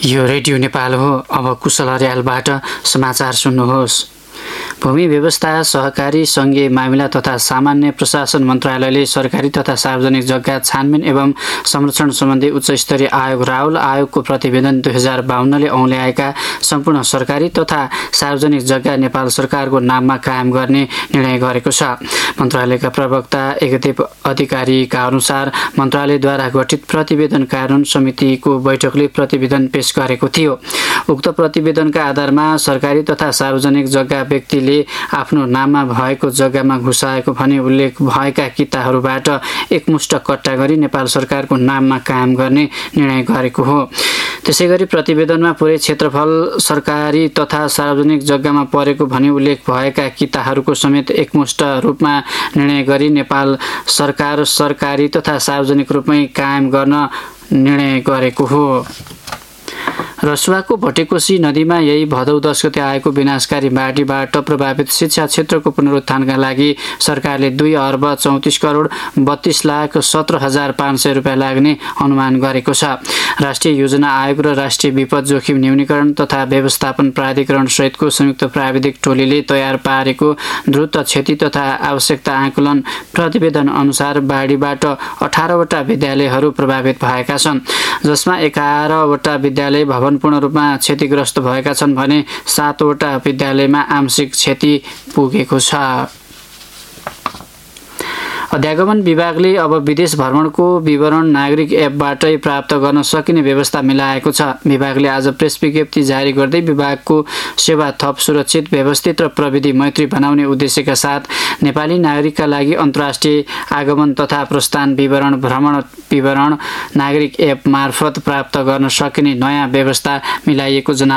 यो रेडियो नेपाल हो। अब कुशल अर्यालबाट समाचार सुन्नुहोस्। भूमि व्यवस्था, सहकारी, सङ्घीय मामिला तथा सामान्य प्रशासन मन्त्रालयले सरकारी तथा सार्वजनिक जग्गा छानबिन एवं संरक्षण सम्बन्धी उच्चस्तरीय आयोग राहुल आयोगको प्रतिवेदन 2052ले औल्याएका सम्पूर्ण सरकारी तथा सार्वजनिक जग्गा नेपाल सरकारको नाममा कायम गर्ने निर्णय गरेको छ। मन्त्रालयका प्रवक्ता एकदेव अधिकारीका अनुसार मन्त्रालयद्वारा गठित प्रतिवेदन कार्यान्वयन समितिको बैठकले प्रतिवेदन पेश गरेको थियो। उक्त प्रतिवेदनका आधारमा सरकारी तथा सार्वजनिक जग्गा व्यक्तिले आफ्नो नाममा भएको जग्गामा घुसाएको भने उल्लेख भएका किताहरूबाट एकमुष्ट कट्टा गरी नेपाल सरकारको नाममा कायम गर्ने निर्णय गरेको हो। त्यसैगरी प्रतिवेदनमा पुरै क्षेत्रफल सरकारी तथा सार्वजनिक जग्गामा परेको भनी उल्लेख भएका किताहरूको समेत एकमुष्ट रूपमा निर्णय गरी नेपाल सरकार सरकारी तथा सार्वजनिक रूपमै कायम गर्न निर्णय गरेको हो। रसुवाको भटेकोसी नदीमा यही भदौ 10 गते आएको विनाशकारी बाढीबाट प्रभावित शिक्षा क्षेत्रको पुनरुत्थानका लागि सरकारले 2 अर्ब 34 करोड 32 लाख 17,500 रुपियाँ लाग्ने अनुमान गरेको छ। राष्ट्रिय योजना आयोग र राष्ट्रिय विपद जोखिम न्यूनीकरण तथा व्यवस्थापन प्राधिकरण सहितको संयुक्त प्राविधिक टोलीले तयार पारेको द्रुत क्षति तथा आवश्यकता आकलन प्रतिवेदन अनुसार बाढीबाट 18वटा विद्यालयहरू प्रभावित भएका छन्, जसमा 11वटा विद्यालय पूर्ण रूपमा क्षतिग्रस्त भएका छन् भने 7वटा विद्यालयमा आंशिक क्षति पुगेको छ। अध्यागमन विभागले अब विदेश भ्रमणको विवरण नागरिक एपबाटै प्राप्त गर्न सकिने व्यवस्था मिलाएको छ। विभागले आज प्रेस विज्ञप्ति जारी गर्दै विभागको सेवा थप सुरक्षित, व्यवस्थित र प्रविधि मैत्री बनाउने उद्देश्यका साथ नेपाली नागरिकका लागि अन्तर्राष्ट्रिय आगमन तथा प्रस्थान विवरण, भ्रमण विवरण नागरिक एप मार्फत प्राप्त गर्न सकिने नयाँ व्यवस्था मिलाइएको